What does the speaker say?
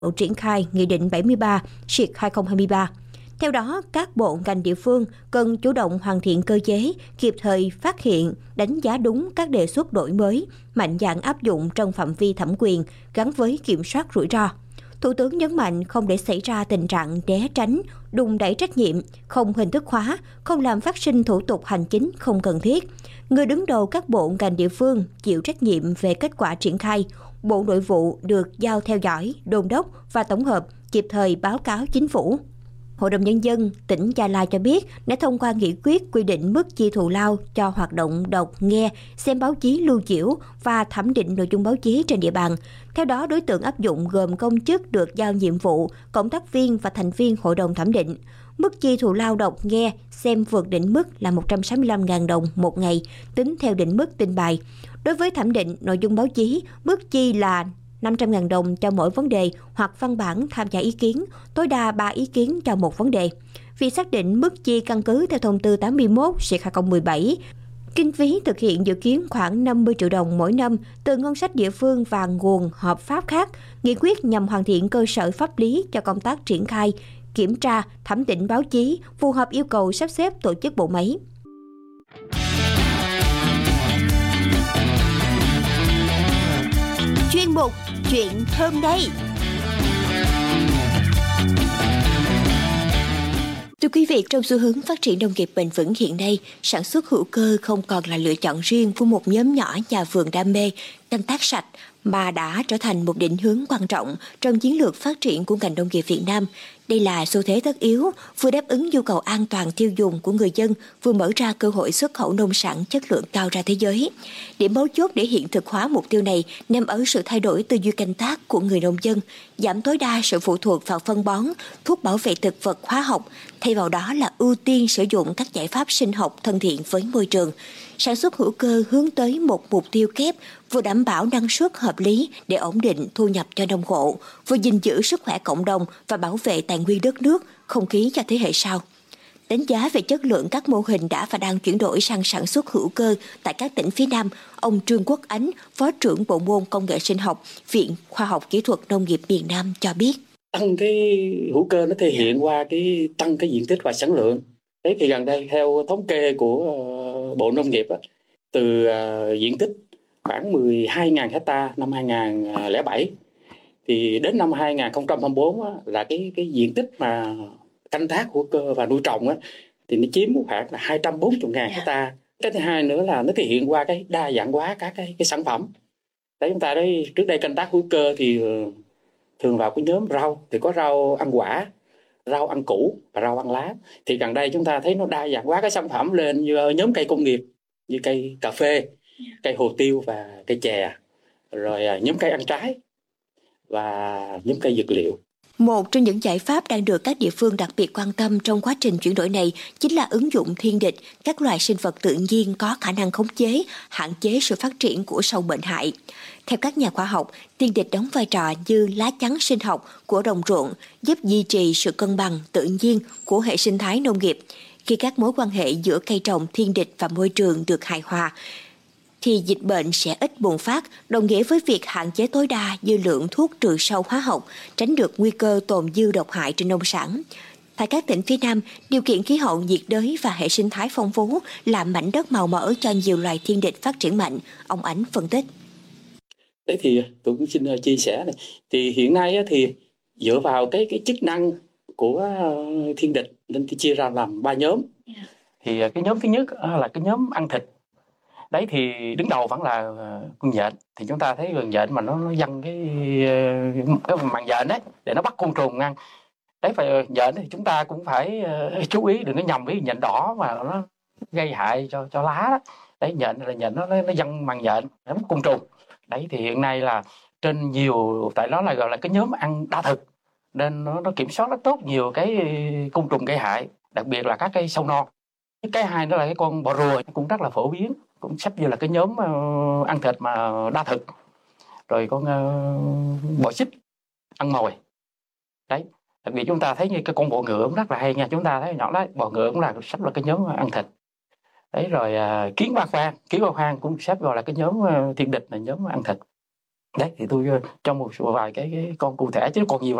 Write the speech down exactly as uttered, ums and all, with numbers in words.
triển khai Nghị định bảy mươi ba xuyệt hai không hai ba. Theo đó, các bộ ngành địa phương cần chủ động hoàn thiện cơ chế, kịp thời phát hiện, đánh giá đúng các đề xuất đổi mới, mạnh dạn áp dụng trong phạm vi thẩm quyền, gắn với kiểm soát rủi ro. Thủ tướng nhấn mạnh không để xảy ra tình trạng né tránh, đùn đẩy trách nhiệm, không hình thức hóa, không làm phát sinh thủ tục hành chính không cần thiết. Người đứng đầu các bộ ngành địa phương chịu trách nhiệm về kết quả triển khai. Bộ Nội vụ được giao theo dõi, đôn đốc và tổng hợp, kịp thời báo cáo chính phủ. Hội đồng Nhân dân tỉnh Gia Lai cho biết đã thông qua nghị quyết quy định mức chi thù lao cho hoạt động đọc, nghe, xem báo chí lưu trữ và thẩm định nội dung báo chí trên địa bàn. Theo đó, đối tượng áp dụng gồm công chức được giao nhiệm vụ, cộng tác viên và thành viên hội đồng thẩm định. Mức chi thù lao đọc, nghe, xem vượt định mức là một trăm sáu mươi lăm nghìn đồng một ngày, tính theo định mức tin bài. Đối với thẩm định nội dung báo chí, mức chi là năm trăm nghìn đồng cho mỗi vấn đề hoặc văn bản tham gia ý kiến, tối đa ba ý kiến cho một vấn đề. Việc xác định mức chi căn cứ theo thông tư tám mươi mốt xuyệt hai không một bảy. Kinh phí thực hiện dự kiến khoảng năm mươi triệu đồng mỗi năm từ ngân sách địa phương và nguồn hợp pháp khác. Nghị quyết nhằm hoàn thiện cơ sở pháp lý cho công tác triển khai, kiểm tra, thẩm định báo chí, phù hợp yêu cầu sắp xếp tổ chức bộ máy. Chuyên mục Chuyện hôm nay. Thưa quý vị, trong xu hướng phát triển nông nghiệp bền vững hiện nay, sản xuất hữu cơ không còn là lựa chọn riêng của một nhóm nhỏ nhà vườn đam mê canh tác sạch, mà đã trở thành một định hướng quan trọng trong chiến lược phát triển của ngành nông nghiệp Việt Nam. Đây là xu thế tất yếu, vừa đáp ứng nhu cầu an toàn tiêu dùng của người dân, vừa mở ra cơ hội xuất khẩu nông sản chất lượng cao ra thế giới. Điểm mấu chốt để hiện thực hóa mục tiêu này nằm ở sự thay đổi tư duy canh tác của người nông dân, giảm tối đa sự phụ thuộc vào phân bón, thuốc bảo vệ thực vật hóa học, thay vào đó là ưu tiên sử dụng các giải pháp sinh học thân thiện với môi trường. Sản xuất hữu cơ hướng tới một mục tiêu kép, vừa đảm bảo năng suất hợp lý để ổn định thu nhập cho nông hộ, vừa gìn giữ sức khỏe cộng đồng và bảo vệ tài nguyên đất nước, không khí cho thế hệ sau. Đánh giá về chất lượng các mô hình đã và đang chuyển đổi sang sản xuất hữu cơ tại các tỉnh phía Nam, ông Trương Quốc Ánh, Phó trưởng Bộ môn Công nghệ sinh học, Viện Khoa học Kỹ thuật Nông nghiệp miền Nam cho biết. Tăng cái hữu cơ nó thể hiện qua cái tăng cái diện tích và sản lượng. Đấy thì gần đây theo thống kê của Bộ Nông nghiệp, từ diện tích khoảng mười hai nghìn hectare năm hai nghìn không trăm lẻ bảy thì đến năm hai nghìn không trăm hai mươi bốn là cái cái diện tích mà canh tác hữu cơ và nuôi trồng á, thì nó chiếm khoảng là hai trăm bốn mươi nghìn hectare. Cái thứ hai nữa là nó thể hiện qua cái đa dạng hóa các cái, cái sản phẩm. Đấy, chúng ta đấy trước đây canh tác hữu cơ thì thường vào cái nhóm rau, thì có rau ăn quả, rau ăn củ và rau ăn lá. Thì gần đây chúng ta thấy nó đa dạng hóa cái sản phẩm lên như nhóm cây công nghiệp như cây cà phê, cây hồ tiêu và cây chè, rồi nhóm cây ăn trái và nhóm cây dược liệu. Một trong những giải pháp đang được các địa phương đặc biệt quan tâm trong quá trình chuyển đổi này chính là ứng dụng thiên địch, các loài sinh vật tự nhiên có khả năng khống chế, hạn chế sự phát triển của sâu bệnh hại. Theo các nhà khoa học, thiên địch đóng vai trò như lá chắn sinh học của đồng ruộng, giúp duy trì sự cân bằng tự nhiên của hệ sinh thái nông nghiệp. Khi các mối quan hệ giữa cây trồng, thiên địch và môi trường được hài hòa, thì dịch bệnh sẽ ít bùng phát, đồng nghĩa với việc hạn chế tối đa dư lượng thuốc trừ sâu hóa học, tránh được nguy cơ tồn dư độc hại trên nông sản. Tại các tỉnh phía Nam, điều kiện khí hậu nhiệt đới và hệ sinh thái phong phú làm mảnh đất màu mỡ cho nhiều loài thiên địch phát triển mạnh, ông Ánh phân tích. Đấy thì tôi cũng xin chia sẻ này. Thì hiện nay thì dựa vào cái cái chức năng của thiên địch nên thì chia ra làm ba nhóm. Thì cái nhóm thứ nhất là cái nhóm ăn thịt. Đấy thì đứng đầu vẫn là con nhện. Thì chúng ta thấy con nhện mà nó, nó văng cái cái màng nhện đấy để nó bắt côn trùng ăn. Đấy, phải nhện thì chúng ta cũng phải uh, chú ý đừng có nhầm với nhện đỏ mà nó gây hại cho cho lá đó. Đấy, nhện là nhện nó nó văng màng nhện, nó bắt côn trùng. Đấy thì hiện nay là trên nhiều, tại nó là gọi là cái nhóm ăn đa thực nên nó, nó kiểm soát rất tốt nhiều cái côn trùng gây hại, đặc biệt là các cây sâu non. Cái hai đó là cái con bọ rùa cũng rất là phổ biến, cũng sắp như là cái nhóm uh, ăn thịt mà đa thực. Rồi con uh, bọ xích ăn mồi. Đấy, đặc biệt chúng ta thấy như cái con bọ ngựa cũng rất là hay nha, chúng ta thấy nhỏ đấy, bọ ngựa cũng là sắp là cái nhóm ăn thịt. Đấy, rồi uh, kiến ba khoang, kiến ba khoang cũng sắp gọi là cái nhóm uh, thiên địch là nhóm ăn thịt. Đấy thì tôi cho một vài cái, cái con cụ thể chứ còn nhiều